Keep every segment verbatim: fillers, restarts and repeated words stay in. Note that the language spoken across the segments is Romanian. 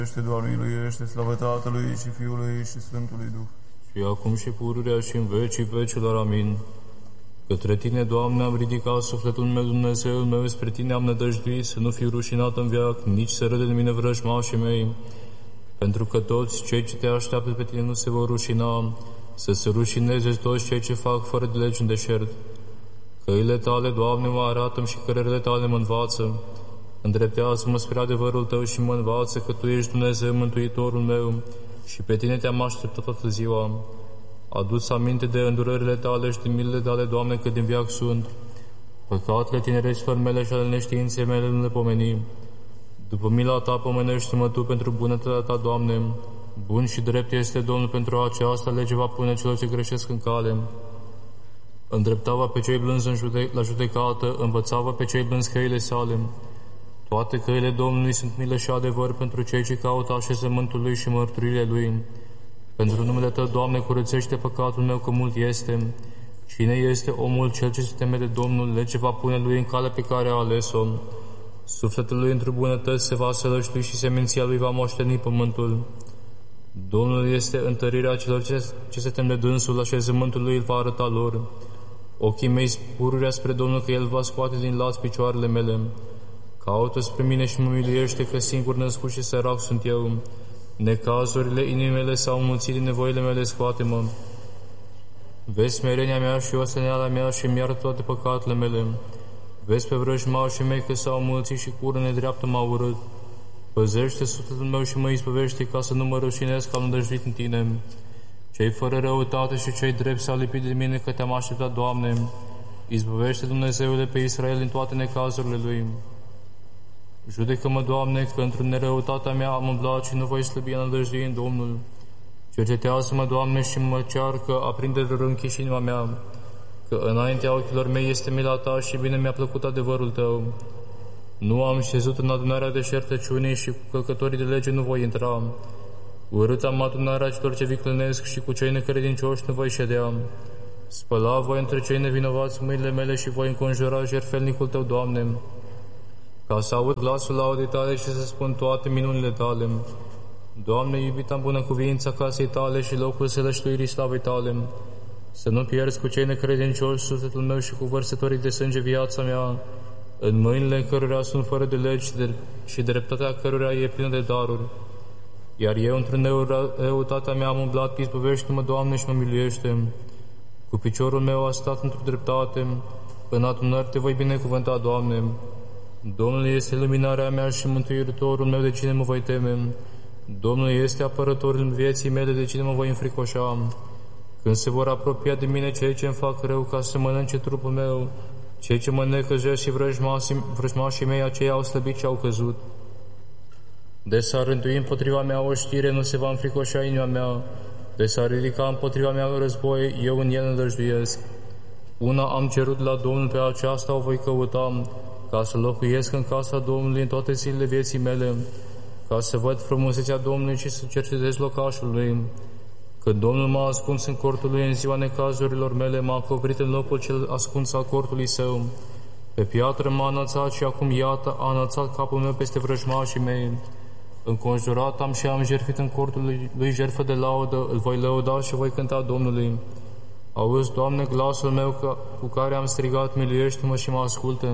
Doamne, miluiește, slavă Tatălui și Fiului și Sfântului Duh. Și acum și pururea și în vecii vecilor. Amin. Către Tine, Doamne, am ridicat sufletul meu, Dumnezeul meu, spre Tine am nădăjduit, să nu fiu rușinat în veac, nici să râde de mine vrăjmașii mei. Pentru că toți cei ce Te așteaptă pe Tine nu se vor rușina, să se rușineze toți cei ce fac fără de legi în deșert. Căile Tale, Doamne, mă arată și cărările Tale mă învață. Îndreptează-mă spre adevărul Tău și mă învață că Tu ești Dumnezeu, Mântuitorul meu, și pe Tine Te-am așteptat toată ziua. Adu-ți aminte de îndurările Tale și de milele Tale, Doamne, că din veac sunt. Păcatele tinereților mele și ale neștiinței mele nu le pomeni. După mila Ta pomenește-mă Tu pentru bunătatea Ta, Doamne. Bun și drept este Domnul, pentru aceasta lege va pune celor ce greșesc în cale. Îndreptava pe cei blânzi în jude- la judecată, învățava pe cei blânzi căile Sale. Toate căile Domnului sunt milă și adevăr pentru cei ce caută așezământul Lui și mărturile Lui. Pentru numele Tău, Doamne, curățește păcatul meu, că mult este. Cine este omul cel ce se teme de Domnul, lege va pune lui în calea pe care a ales-o. Sufletul lui într-o bunătăți se va sălăștui și seminția lui va moșteni pământul. Domnul este întărirea celor ce, ce se tem de dânsul, așezământul lui îl va arăta lor. Ochii mei spururea spre Domnul, că El va scoate din laț picioarele mele. Caută spre mine și mă miluiește, că singur născut și sărac sunt eu. Necazurile inimile s-au înmulțit din nevoile mele, scoate-mă. Vezi smerenia mea și osteneala mea și îmi iartă toate păcatele mele. Vezi pe vrăjmașii mei că s-au înmulțit și cură nedreaptă m-au urât. Păzește sufletul meu și mă izbăvește, ca să nu mă rușinesc că am nădăjduit în Tine. Cei fără răutate și cei drepți s-au lipit de mine, că Te-am așteptat, Doamne. Izbăvește, Dumnezeule, pe Israel din toate necazurile lui. Judecă-mă, Doamne, că într-o nerăutatea mea am umblat și nu voi slăbi nădăjdui în Domnul. Cercetează-mă, Doamne, și mă cearcă, aprinde rânchii și inima mea, că înaintea ochilor mei este mila Ta și bine mi-a plăcut adevărul Tău. Nu am șezut în adunarea deșertăciunii și cu călcătorii de lege nu voi intra. Urât am adunarea celor ce viclănesc și cu cei necredincioși nu voi ședea. Spăla voi între cei nevinovați mâinile mele și voi înconjura jertfelnicul Tău, Doamne, ca să aud glasul laudei Tale și să spun toate minunile Tale. Doamne, iubita în bună cuvința casei Tale și locul sălăștuirii slavei Tale, să nu pierzi cu cei necredincioși sufletul meu și cu vărsătorii de sânge viața mea, în mâinile cărora sunt fără de legi și dreptatea cărora e plină de daruri. Iar eu, într-o neutatea mea, am umblat, izbăvește-mă, Doamne, și mă miluiește. Cu piciorul meu a stat într-o dreptate, în adunări Te voi binecuvânta, Doamne. Domnul este luminarea mea și mântuitorul meu, de cine mă voi teme? Domnul este apărătorul vieții mele, de cine mă voi înfricoșa? Când se vor apropia de mine cei ce îmi fac rău, ca să mănânce trupul meu, cei ce mă necăjesc și vrăjmașii, vrăjmașii mei, aceia au slăbit și au căzut. De s-ar rândui împotriva mea o știre, nu se va înfricoșa inima mea. De s-ar ridica împotriva mea război, eu în el nădăjduiesc. Una am cerut la Domnul, pe aceasta o voi căuta, ca să locuiesc în casa Domnului în toate zilele vieții mele, ca să văd frumusețea Domnului și să cercetez locașul Lui. Când Domnul m-a ascuns în cortul Lui în ziua necazurilor mele, m-a acoprit în locul cel ascuns al cortului Său. Pe piatră m-a înălțat și acum, iată, a înălțat capul meu peste vrăjmașii mei. Înconjurat am și am jertfit în cortul Lui, lui jertfă de laudă, îl voi lăuda și voi cânta Domnului. Auzi, Doamne, glasul meu că, cu care am strigat, miluiește-mă și mă ascultă.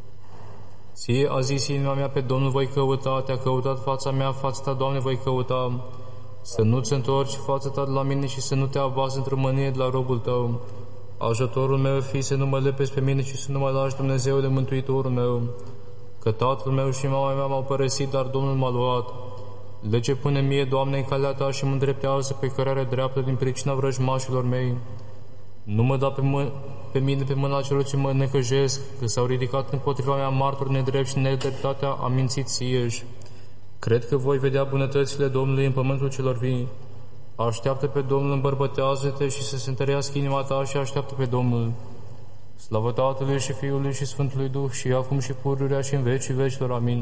Ție a zis inima mea, pe Domnul voi căuta, Te-a căutat fața mea, fața Ta, Doamne, voi căuta. Să nu-ți întorci fața Ta de la mine și să nu Te abazi într-o mânie de la robul Tău. Ajutorul meu fi să nu mă lepezi pe mine și să nu mă lași, Dumnezeule, Mântuitorul meu. Că tatăl meu și mama mea m-au părăsit, dar Domnul m-a luat. Lege pune mie, Doamne, în calea Ta și mă îndreptează pe cărarea dreaptă din pricina vrăjmașilor mei. Nu mă da pe, mă, pe mine pe mâna celor ce mă necăjesc, că s-au ridicat împotriva mea martori nedrept și nedreptatea a mințit Ție-și. Cred că voi vedea bunătățile Domnului în pământul celor vii. Așteaptă pe Domnul, îmbărbătează-te și să se întărească inima ta și așteaptă pe Domnul. Slavă Tatălui și Fiului și Sfântului Duh, și acum și pururea și în vecii vecilor. Amin.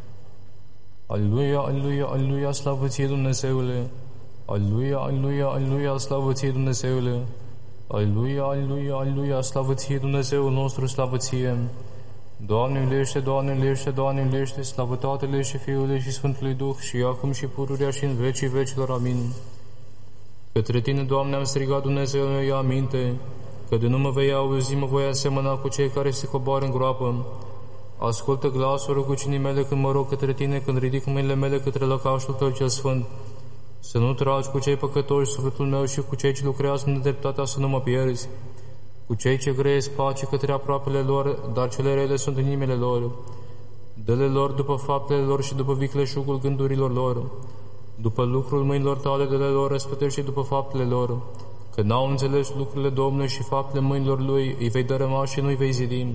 Aleluia, aleluia, aleluia, slavă Ție, Dumnezeule! Aleluia, aleluia, aleluia, slavă Ție, Dumnezeule! Aleluia, aleluia, aleluia, slavă Ție, Dumnezeul nostru, slavă Ție! Doamne iubește, Doamne iubește, Doamne iubește, slavă Tatălui și Fiului și Sfântului Duh, și acum și pururea și în vecii vecilor. Amin. Către Tine, Doamne, am strigat, Dumnezeul meu, ia aminte, că de nu mă vei auzi, mă voi asemăna cu cei care se coboară în groapă. Ascultă glasul rugăciunii mele când mă rog către Tine, când ridic mâinile mele către lăcașul Tău cel Sfânt. Să nu tragi cu cei păcătoși sufletul meu și cu cei ce lucrează în nedreptatea să nu mă pierzi. Cu cei ce grăiesc pace către aproapele lor, dar cele rele sunt în inimile lor. Dă-le lor după faptele lor și după vicleșugul gândurilor lor. După lucrul mâinilor Tale, dă-le lor răspătește după faptele lor. Că n-au înțeles lucrurile Domnului și faptele mâinilor Lui, îi vei dărâma și nu-i vei zidi.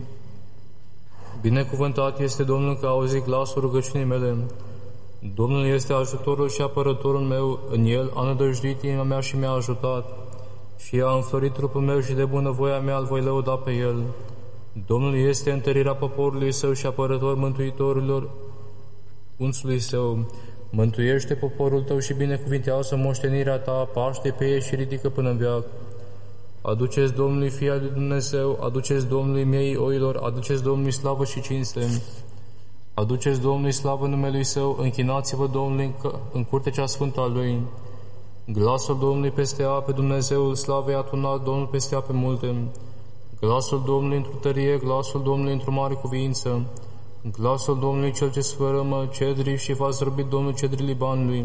Binecuvântat este Domnul că a auzit glasul rugăciunii mele. Domnul este ajutorul și apărătorul meu, în El a nădăjduit inima mea și mi-a ajutat. Și a înflorit trupul meu și de bunăvoia mea îl voi lăuda pe El. Domnul este întărirea poporului Său și apărător mântuitorilor unțului Său. Mântuiește poporul Tău și binecuvintează moștenirea Ta, paște pe ei și ridică până în veac. Aduceți Domnului Fia lui Dumnezeu, aduceți Domnului miei oilor, aduceți Domnului slavă și cinste. Aduceți Domnului slavă numelui Său, închinați-vă Domnului în curtea cea sfântă a Lui. Glasul Domnului peste ape, Dumnezeul slavei a tunat Domnul peste ape multe. Glasul Domnului într-o tărie, glasul Domnului într-o mare cuvință. Glasul Domnului cel ce sfărâmă cedrii și va zdrobi Domnul cedrii Libanului.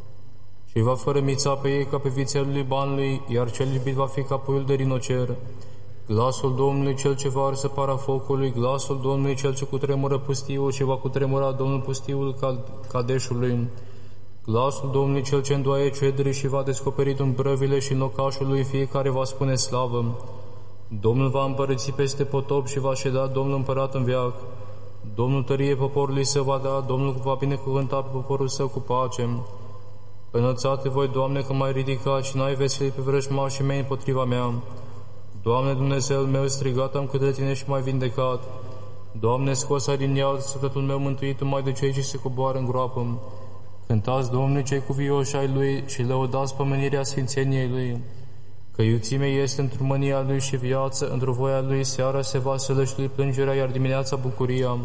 Și va fărămița pe ei ca pe vițelul Libanului, iar cel iubit va fi ca puiul de rinocer. Glasul Domnului cel ce va arsă para focului, glasul Domnului cel ce cutremură pustiul și va cutremura Domnul pustiul Cadeșului. Glasul Domnului cel ce îndoaie cedrii și va descoperi dumbrăvile și în locașul lui fiecare va spune slavă. Domnul va împărăți peste potop și va ședea Domnul împărat în veac. Domnul tărie poporului Său va da, Domnul va binecuvânta pe poporul Său cu pace. Înălțate voi, Doamne, că m-ai ridicat și n-ai veselit pe vrăjmașii mei împotriva mea. Doamne, Dumnezeul meu, strigat am către Tine și m-ai vindecat. Doamne, scos ai din iad sufletul meu mântuit mai de cei ce se coboară în groapă. Cântați Domnului cei cuvioși ai Lui și lăudați pomenirea sfințeniei Lui. Că iuțimea este într-o mânia Lui și viață, într-o voia Lui seara se va sălăștui plângerea, iar dimineața bucuria.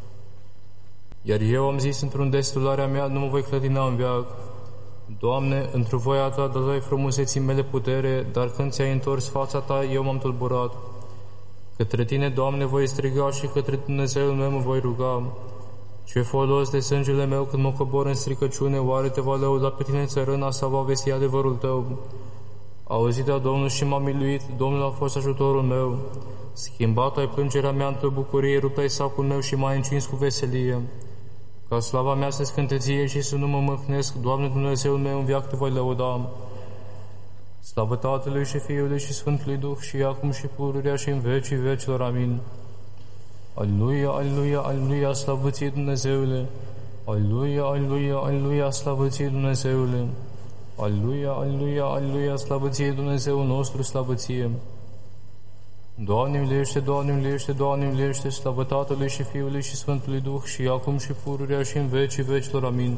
Iar eu am zis într-un destularea mea, nu mă voi clătina în veac. Doamne, într-o voia Ta dai frumuseții mele putere, dar când ți-ai întors fața Ta, eu m-am tulburat. Către Tine, Doamne, voi striga și către Dumnezeul meu mă voi ruga. Ce folos de sângele meu când mă cobor în stricăciune, oare Te va lăuda pe Tine țărâna sau va vesti adevărul Tău? Auzit a Domnul și m-a miluit, Domnul a fost ajutorul meu. Schimbat ai plângerea mea într-o bucurie, rupt ai sacul meu și m-ai încins cu veselie. Ca slava mea să scântăție și să nu mă mâhnesc, Doamne Dumnezeul meu, în veac Te voi lăuda. Slavă Tatălui și Fiului și Sfântului Duh și acum și pururea și în vecii vecilor. Amin. Aleluia, aleluia, aleluia, slavă Ție, Dumnezeule! Aleluia, aleluia, aleluia, slavă Ție, Dumnezeule! Aleluia, aleluia, aleluia, slavă Ție, Dumnezeul nostru, slavă Ție! Doamne miluiește, Doamne miluiește, Doamne miluiește, slavă Tatălui și Fiului și Sfântului Duh și acum și pururea și în vecii vecilor. Amin.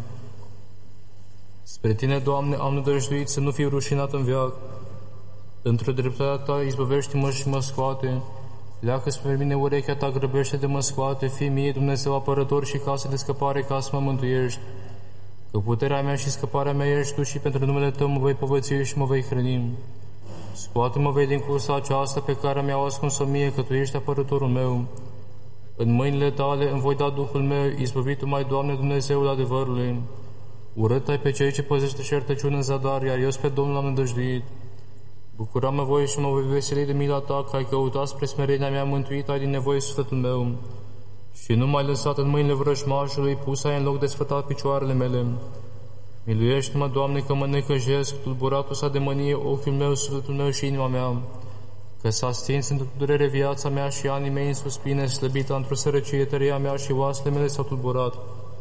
Spre Tine, Doamne, am nădăjduit să nu fiu rușinat în veac. Într-o dreptatea Ta izbăvește-mă și mă scoate. Leacă spre mine urechea Ta, grăbește de mă scoate, fii mie Dumnezeu apărător și casă de scăpare ca să mă mântuiești. Că puterea mea și scăparea mea ești Tu și pentru numele Tău mă voi povățui și mă voi hrăni. Scoate-mă vei din cursa aceasta pe care mi-au ascuns-o mie, că Tu ești apărătorul meu. În mâinile Tale îmi voi da Duhul meu, izbăvit-o mai, Doamne, Dumnezeul adevărului. Urât ai pe cei ce păzește șertăciune în zadar, iar eu spre Domnul am îndăjduit. Bucura-mă voi și mă voi veseli de mila Ta, că ai căutat spre smerenia mea, mântuit ai din nevoie sufletul meu. Și nu m-ai lăsat în mâinile vrăjmașului, pus ai în loc de sfătat picioarele mele. Miluiește-mă, Doamne, că mă necăjesc, tulburatul s-a de mânie ochiul meu, sufletul meu și inima mea. Că s-a stins într-o durere viața mea și anii mei în suspine, slăbită într-o sărăcie tăria mea și oasele mele s-au tulburat.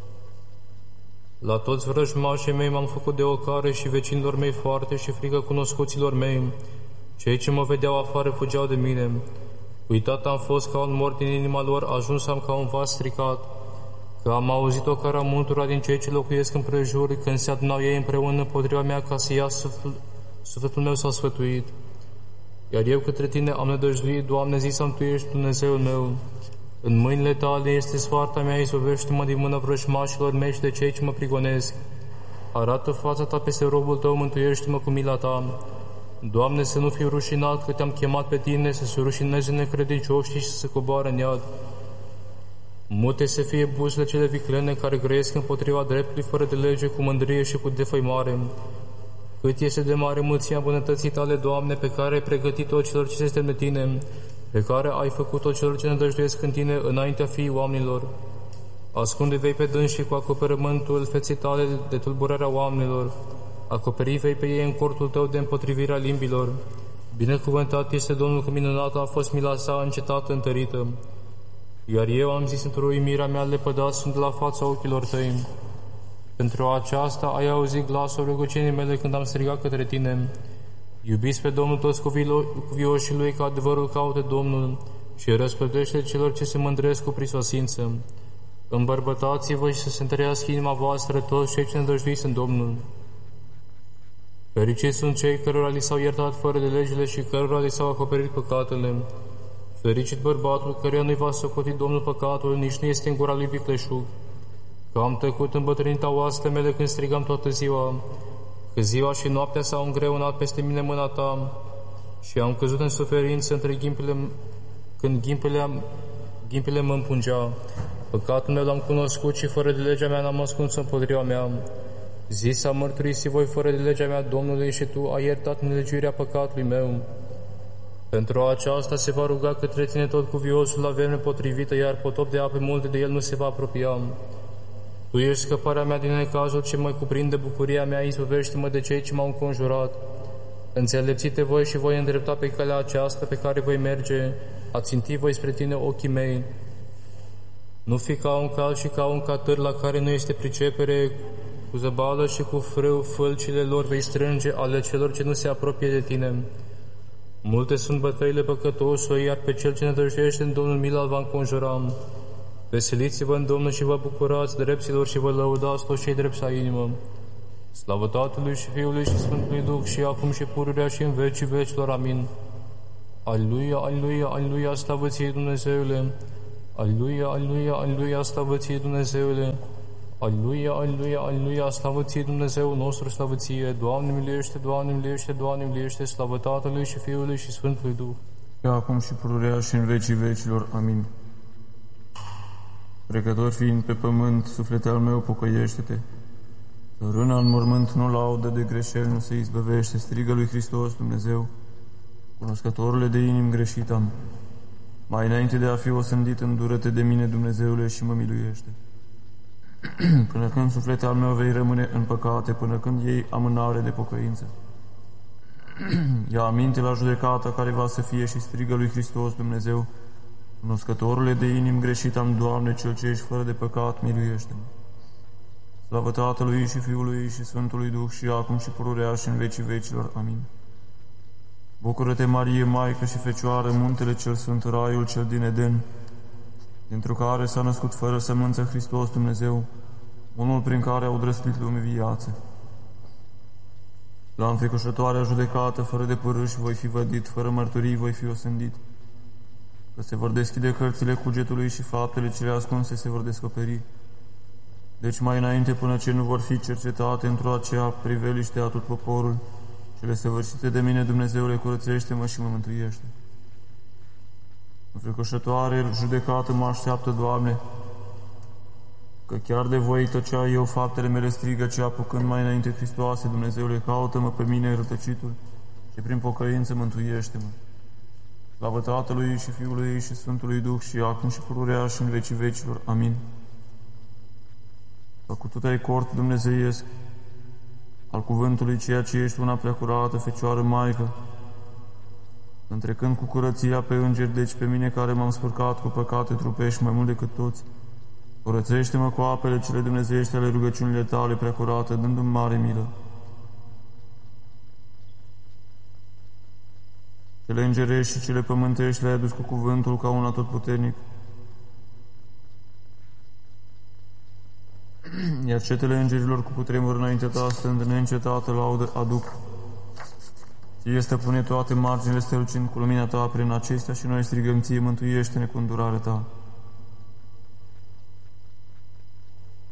La toți vrăjmașii mei m-am făcut de ocare și vecinilor mei foarte și frică cunoscuților mei. Cei ce mă vedeau afară fugeau de mine. Uitat am fost ca un mort din inima lor, ajuns am ca un vas stricat. Că am auzit o cara multora din cei ce locuiesc împrejur, când se adunau ei împreună împotriva mea ca să ia sufletul, sufletul meu s-a sfătuit. Iar eu către Tine am nădăjduit, Doamne, zi să-mi Tu ești Dumnezeul meu. În mâinile tale este soarta mea, izbăvește-mă din mâna vrăjmașilor mei și de cei ce mă prigonesc. Arată fața ta peste robul tău, mântuiește-mă cu mila ta. Doamne, să nu fiu rușinat că te-am chemat pe tine, să se rușineze necredincioșii și să se coboare în iad. Mute să fie buzele cele viclene care grăiesc împotriva dreptului fără de lege, cu mândrie și cu defăimare. Cât este de mare mulțimea bunătății tale, Doamne, pe care ai pregătit-o celor ce se tem de tine, pe care ai făcut-o celor ce nădăjduiesc în tine înaintea fiii oamenilor. Ascunde vei pe dânsii cu acoperământul feței tale de tulburarea oamenilor. Acoperi vei pe ei în cortul tău de împotrivirea limbilor. Binecuvântat este Domnul, că minunată a fost mila sa, încetată, întărită. Iar eu am zis într-o uimirea mea, lepădați sunt de la fața ochilor tăi. Pentru aceasta ai auzit glasul rugăciunii mele când am strigat către tine. Iubiți pe Domnul toți cuvioșii lui, că adevărul caută Domnul și răsplătește celor ce se mândresc cu prisosință. Îmbărbătați-vă și să se întărească inima voastră toți cei ce nădăjduiți în Domnul. Fericiți sunt cei cărora li s-au iertat fără de legile și cărora li s-au acoperit păcatele. Fericit bărbatul căruia nu-i va socoti Domnul păcatul, nici nu este în gura lui vicleșug. Că am tăcut îmbătrânita oasele mele când strigam toată ziua, că ziua și noaptea s-au îngreunat peste mine mâna ta și am căzut în suferință între ghimpele, când ghimpele, ghimpele mă împungea. Păcatul meu l-am cunoscut și fără de legea mea n-am ascuns împotriva mea. Zis am mărturisit voi fără de legea mea Domnului și tu ai iertat nelegiuirea păcatului meu. Pentru aceasta se va ruga către tine tot cuviosul la vreme potrivită, iar potop de ape multe de el nu se va apropia. Tu ești scăparea mea din necazul ce mă cuprinde, bucuria mea, izbăvește-mă de cei ce m-au înconjurat. Înțelepțite voi și voi îndrepta pe calea aceasta pe care voi merge, a ținti voi spre tine ochii mei. Nu fi ca un cal și ca un catâr la care nu este pricepere, cu zăbală și cu frâu fălcile lor vei strânge ale celor ce nu se apropie de tine. Multe sunt bătăile păcătosului, iar pe cel ce ne dăjduiește în Domnul mila îl va înconjura. Veseliți-vă în Domnul și vă bucurați, drepților, și vă lăudați toți cei drepți la inimă. Slavă Tatălui și Fiului și Sfântului Duh, și acum și pururea și în vecii vecilor. Amin. Aleluia, aleluia, aleluia, slavă ție, Dumnezeule! Aleluia, aleluia, aleluia, slavă ție, Dumnezeule! Aleluia, aleluia, aleluia, slavă ție, Dumnezeu nostru, slavă ție! Doamne miluiește, Doamne miluiește, Doamne miluiește, slavă Tatălui și Fiului și Sfântului Duh. Și acum și pururea și în vecii vecilor. Amin. Trecător fiind pe pământ, suflete al meu, pocăiește-te. Râna în mormânt nu laudă, de greșeli nu se izbăvește, strigă lui Hristos Dumnezeu. Cunoscătorule de inim greșit am. Mai înainte de a fi osândit, îndură-te de mine, Dumnezeule, și mă miluiește. Până când, suflete al meu, vei rămâne în păcate, până când iei amânare de pocăință. Ia aminte la judecata care va să fie și strigă lui Hristos Dumnezeu. Cunoscătorule de inim greșit am, Doamne, cel ce ești fără de păcat, miluiește-mă. Slavă Tatălui și Fiului și Sfântului Duh, și acum și pururea și în vecii vecilor. Amin. Bucură-te, Marie, Maică și Fecioară, muntele cel sfânt, raiul cel din Eden, dintr-o care s-a născut fără sămânță Hristos Dumnezeu, unul prin care au drăstit lumii viață. La înfricoșătoarea judecată, fără de pârâși, voi fi vădit, fără mărturii voi fi osândit. Că se vor deschide cărțile cugetului și faptele cele ascunse se vor descoperi. Deci mai înainte, până ce nu vor fi cercetate într-o aceea priveliște a tot poporul, cele săvârșite de mine, Dumnezeule, curățește-mă și mă mântuiește. Înfricoșătoare judecată mă așteaptă, Doamne, că chiar de voi tăcea eu, faptele mele strigă, ce apucând mai înainte, Hristoase, Dumnezeule, caută-mă pe mine rătăcitul și prin pocăință mântuiește-mă. Slavă Tatălui și Fiului și Sfântului Duh, și acum și pururea și în vecii vecilor. Amin. Făcut tu ai cort dumnezeiesc al cuvântului, ceea ce ești una prea curată, Fecioară Maică, întrecând cu curăția pe îngeri, deci pe mine care m-am spurcat cu păcate trupești mai mult decât toți, curățește-mă cu apele cele dumnezeiești ale rugăciunile tale prea curate, dându-mi mare milă. Cele îngerești și cele pământești le-ai adus cu cuvântul ca un atotputernic, iar cetele îngerilor cu putremur înaintea ta, stând neîncetată laudă aduc. Ție, stăpâne, toate marginile strălucind cu lumina ta prin acestea, și noi strigăm ție, mântuiește-ne cu îndurarea ta.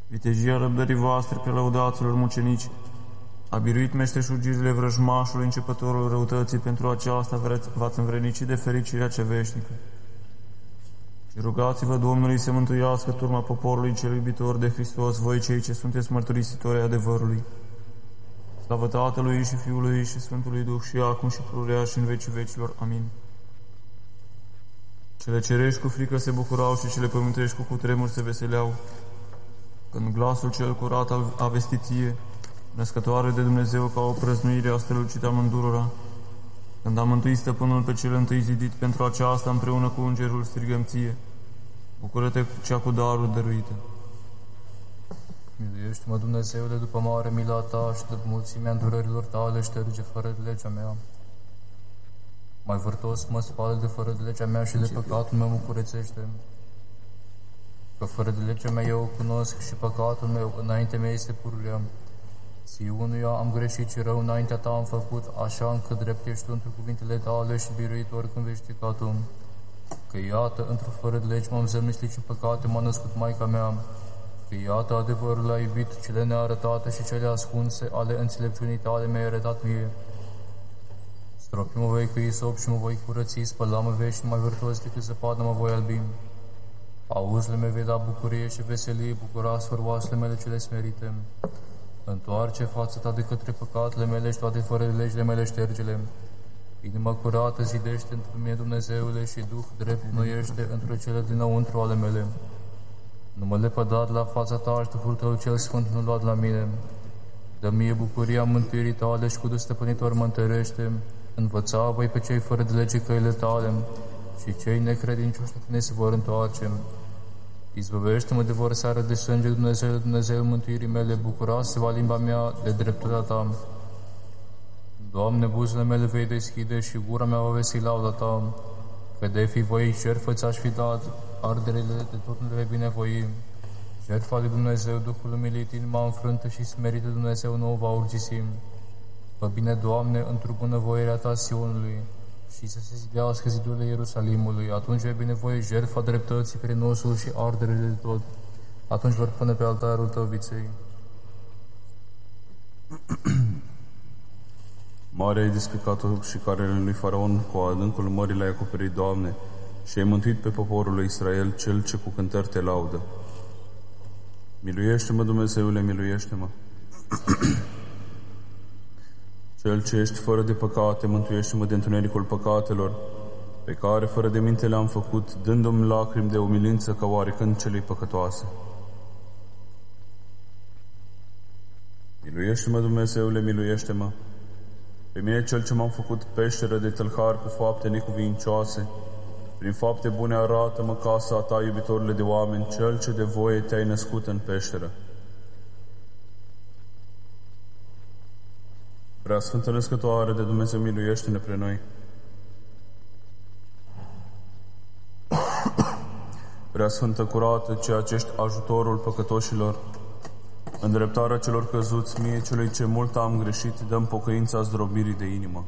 vitejia răbdării voastre, prelăudaților mucenici, a biruit meșteșugirile vrăjmașului, începătorul răutății, pentru aceasta v-ați învrednicit de fericirea cea veșnică. Și rugați-vă Domnului să mântuiască turma poporului cel iubitor de Hristos, voi cei ce sunteți mărturisitori adevărului. Slavă Tatălui și Fiului și Sfântului Duh și acum și pururea și în vecii vecilor. Amin. Cele cerești cu frică se bucurau și cele pământești cu cutremur se veseleau, când glasul cel curat a vestit ție, născătoare de Dumnezeu, ca o prăznuire a strălucit amândurora, când am mântuit stăpânul pe cel întâi zidit, pentru aceasta împreună cu îngerul strigăm ție, bucură-te cea cu darul dăruită. Miluiește-mă, Dumnezeule, după mare mila ta și după mulțimea îndurărilor tale, șterge fără de legea mea. Mai vârtos mă spală de fără de legea mea și de păcatul meu mă curățește. Că fără de legea mea eu o cunosc și păcatul meu înainte mea este pururea. Ție unuia am greșit și rău înaintea ta am făcut, așa încât drept ești tu într cuvintele tale și biruitor când vei ști ca tu. Că iată, într-o fără de legi m-am zămislit și păcate m-a născut Maica mea. Că iată, adevărul a iubit, cele nearătate și cele ascunse ale înțelepciunii tale mi-ai arătat mie. Stropi mă voi cu isop și mă voi curăți, spăla-mă vei și mai vârtos decât zăpadă mă voi albi. Auzile mele vei da bucurie și veselie, bucura sfârboasele mele cele smerite. Întoarce fața ta de către păcatele mele și toate fără de legile mele ștergele. Inima curată zidește într mine, Dumnezeule, și Duh drept noiește într cele dinăuntru ale mele. Nu mă lepăda de la fața ta și Duhul tău cel sfânt nu lua de la mine. Dă mie bucuria mântuirii tale și cu Duh stăpânitor mă întărește. Învăța voi pe cei fără de lege căile tale și cei necredincioși la tine se vor întoarce. Izbăvește-mă de vărsarea de sânge, Dumnezeu, Dumnezeu mântuirii mele, bucura-se va limba mea de dreptatea ta. Doamne, buzele mele vei deschide și gura mea va veseli lauda ta, că de fi voi jertfă ți-aș fi dat, arderile de tot nu le vei binevoi. Jertfa lui Dumnezeu, Duhul umilit, inima înfrântă și smerită, Dumnezeu nu o va urgisi. Fă bine, Doamne, într-o bunăvoirea ta Sionului și să se zidească zidurile Ierusalimului. Atunci vei binevoie jertfa dreptății, prinosul și arderile de tot. Atunci vor pune pe altarul tău viței. Mare ai despicat-o și carele lui Faraon, cu adâncul mării l-ai acoperit, Doamne, și ai mântuit pe poporul lui Israel, cel ce cu cântări te laudă. Miluiește-mă, Dumnezeule, miluiește-mă. Cel ce ești fără de păcate, mântuiește-mă de întunericul păcatelor, pe care fără de minte le-am făcut, dându-mi lacrimi de umilință ca oarecând celei păcătoase. Miluiește-mă, Dumnezeule, miluiește-mă. Pe mine, cel ce m-am făcut peșteră de tâlhari cu fapte necuvincioase, prin fapte bune arată-mă casa ta, iubitorile de oameni, cel ce de voie te-ai născut în peșteră. Prea Sfântă Născătoare de Dumnezeu, miluiește-ne pre noi. Prea Sfântă curată, ceea ce ești ajutorul păcătoșilor, îndreptarea celor căzuți, mie celui ce mult am greșit, dăm pocăința zdrobirii de inimă.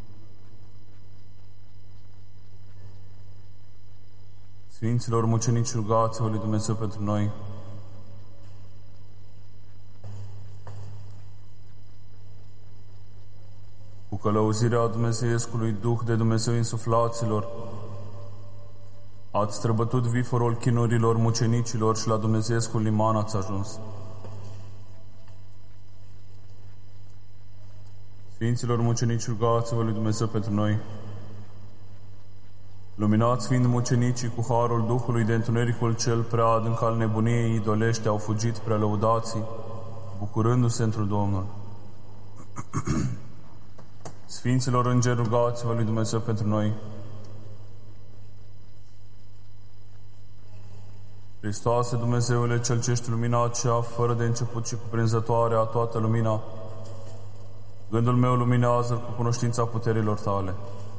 Sfinților mucenici, rugați-vă lui Dumnezeu pentru noi. Cu călăuzirea Dumnezeiescului Duh de Dumnezeu insuflaților, ați străbătut viforul chinurilor mucenicilor și la Dumnezeiescul liman ați ajuns. Sfinților mucenici, rugați-vă lui Dumnezeu pentru noi. Luminați fiind mucenicii cu harul Duhului de întunericul cel prea adânc al nebuniei idolește, au fugit prea lăudații, bucurându-se într Domnul. Sfinților îngeri, rugați-vă lui Dumnezeu pentru noi. Hristoase, Dumnezeule, Cel ce ești lumina aceea, fără de început și cuprinzătoare a toată lumina, gândul meu luminează cu cunoștința puterilor tale.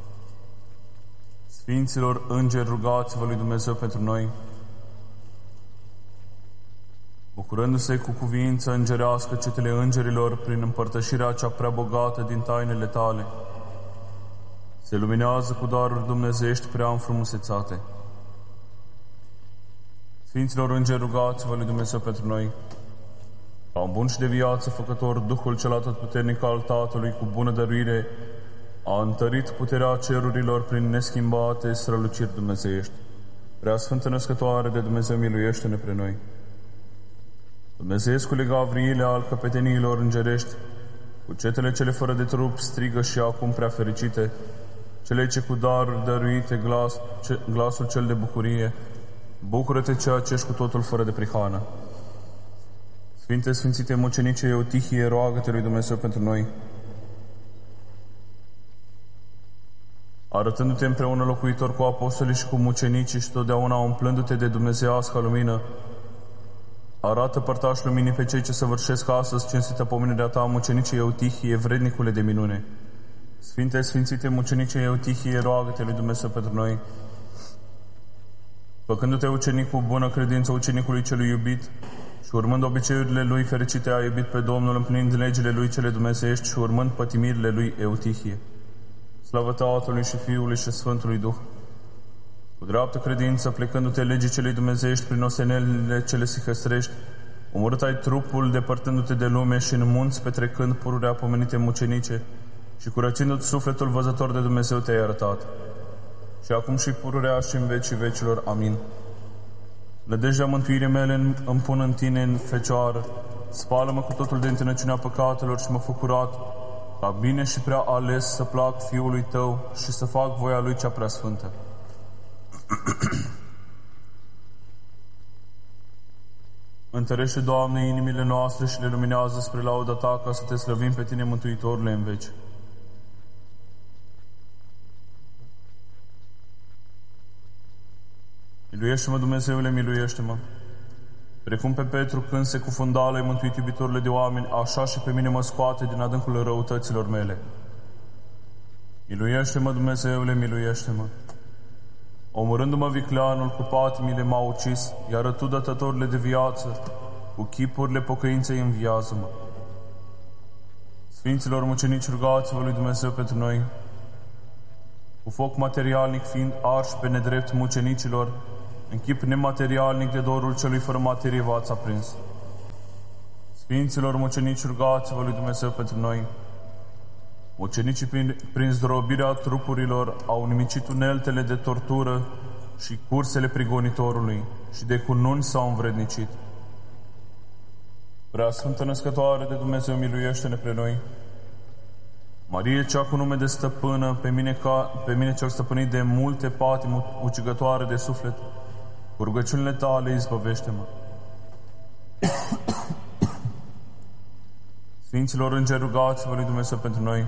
Sfinților îngeri, rugați-vă lui Dumnezeu pentru noi. Bucurându-se cu cuvință îngerească cetele îngerilor prin împărtășirea cea prea bogată din tainele tale, se luminează cu daruri dumnezeiești prea înfrumusețate. Sfinților îngeri, rugați-vă lui Dumnezeu pentru noi. ca un bun și de viață făcător, Duhul cel atotputernic al Tatălui, cu bună dăruire, a întărit puterea cerurilor prin neschimbate străluciri dumnezeiești. Prea Sfântă Născătoare de Dumnezeu, miluiește-ne pre noi. Dumnezeescule Gavriile al căpeteniilor îngerești, cu cetele cele fără de trup, strigă și acum prea fericite, cele ce cu daruri dăruite glas, ce, glasul cel de bucurie, bucură-te ceea ce ești cu totul fără de prihană. Sfinte, Sfințite Mucenice Eutihie, roagă-te lui Dumnezeu pentru noi. Arătându-te împreună locuitor cu apostolii și cu mucenicii și totdeauna umplându-te de dumnezeiasca lumină, arată părtași luminii pe cei ce săvârșesc astăzi cinstită pomenirea ta, mucenice Eutihie, vrednicule de minune. Sfinte, Sfințite Mucenice Eutihie, roagă-te lui Dumnezeu pentru noi. Făcându-te ucenic cu bună credință ucenicului celui iubit și urmând obiceiurile lui fericite, a iubit pe Domnul, împlinind legile lui cele dumnezeiești și urmând pătimirile lui Eutihie. Slavă Tatălui și Fiului și Sfântului Duh. Cu dreaptă credință, plecându-te legii celei dumnezeiești prin ostenelile cele sihăstrești, omorât ai trupul, depărtându-te de lume și în munți petrecând pururea pomenite mucenice și curățindu-ți sufletul văzător de Dumnezeu te-ai arătat. Și acum și pururea și în vecii vecilor. Amin. Nădejdea mântuirii mele îmi pun în tine, în Fecioară, spală-mă cu totul de întinăciunea păcatelor și mă fă curat, ca bine și prea ales să plac Fiului Tău și să fac voia Lui cea prea sfântă. Întărește, Doamne, inimile noastre și le luminează spre lauda Ta, ca să Te slăvim pe Tine, Mântuitorule, în veci. Miluiește-mă, Dumnezeule, miluiește-mă! Precum pe Petru, când se cufunda, L-ai mântuit, iubitorule de oameni, așa și pe mine mă scoate din adâncul răutăților mele. Miluiește-mă, Dumnezeule, miluiește-mă! Omorându-mă vicleanul, cu patimile m-a ucis, iar Tu, dătătorile de viață, cu chipurile pocăinței înviază-mă. Sfinților mucenici, rugați-vă lui Dumnezeu pentru noi, cu foc materialnic fiind arși pe nedrept mucenicilor, în chip nematerialnic de dorul celui fără materie v-ați aprins. Sfinților mucenici, rugați-vă lui Dumnezeu pentru noi. Mucenicii, prin, prin zdrobirea trupurilor, au nimicit uneltele de tortură și cursele prigonitorului și de cununi s-au învrednicit. Prea Sfântă Născătoare de Dumnezeu, miluiește-ne pre noi. Marie, cea cu nume de stăpână, pe mine, ca, pe mine cel stăpânit de multe patimi ucigătoare de suflet, cu rugăciunile Tale izbăvește-mă. Sfinților îngeri, rugați-vă lui Dumnezeu pentru noi.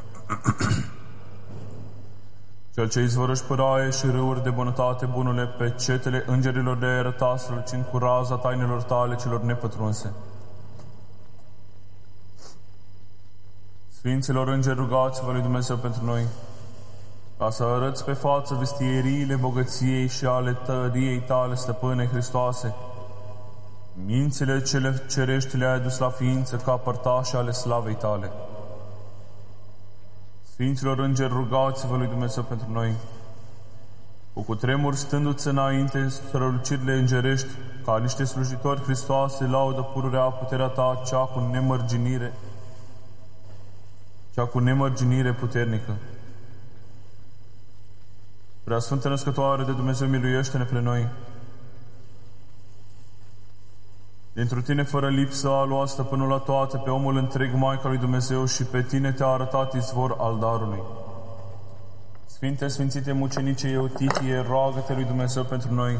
Cel ce izvorăși păraie și râuri de bunătate, bunule, pe cetele îngerilor de arăta, strălucind cu raza tainelor Tale celor nepătrunse. Sfinților îngeri, rugați-vă lui Dumnezeu pentru noi, ca să arăți pe față vestieriile bogăției și ale tăriei Tale, Stăpâne Hristoase. Mințile cele cerești le-ai adus la ființă ca părtașe ale slavei Tale. Sfinților îngeri, rugați-vă lui Dumnezeu pentru noi, cu cutremur stându-ți înainte strălucirile îngerești, ca niște slujitori Hristoase, laudă pururea puterea Ta, cea cu nemărginire, cea cu nemărginire puternică. Prea Sfântă Născătoare de Dumnezeu, miluiește-ne pe noi. Dintr-o Tine, fără lipsă, a luat Stăpânul la toate, pe omul întreg, Maica lui Dumnezeu, și pe Tine Te-a arătat izvor al darului. Sfinte, Sfințite Mucenice Eutihie, roagă-te lui Dumnezeu pentru noi.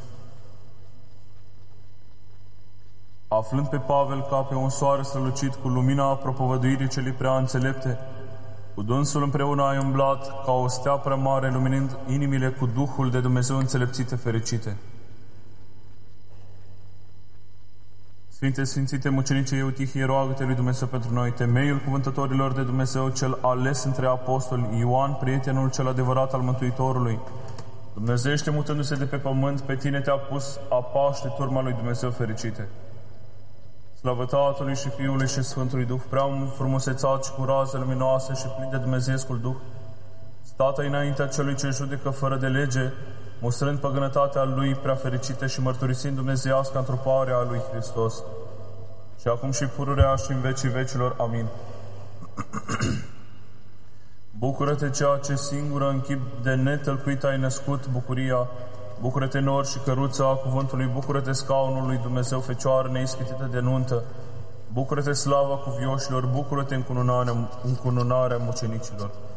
Aflând pe Pavel ca pe un soare strălucit, cu lumina propovăduirii celei prea înțelepte, cu dânsul împreună ai umblat, ca o stea prea mare, luminind inimile cu Duhul de Dumnezeu înțelepțite fericite. Sfinte, Sfințite Mucenice Eutihie, roagă-te lui Dumnezeu pentru noi, temeiul cuvântătorilor de Dumnezeu, cel ales între apostoli, Ioan, prietenul cel adevărat al Mântuitorului. Dumnezeiește, mutându-se de pe pământ, pe Tine Te-a pus a paște turma lui Dumnezeu fericite. Slavă Tatălui și Fiului și Sfântului Duh, prea frumusețat și cu raze luminoase și plin de Dumnezeescul Duh, stată înaintea celui ce judecă fără de lege, mostrând păgânătatea Lui prea fericită și mărturisind dumnezeiasca întruparea a Lui Hristos. și acum și pururea și în vecii vecilor. Amin. Bucură-te, ceea ce singură în chip de netălcuit ai născut bucuria. Bucură-te, nor și căruța a cuvântului. Bucură-te, scaunul lui Dumnezeu, Fecioară neispitită de nuntă. Bucură-te, slava cuvioșilor. Bucură-te, încununarea, încununarea mucenicilor.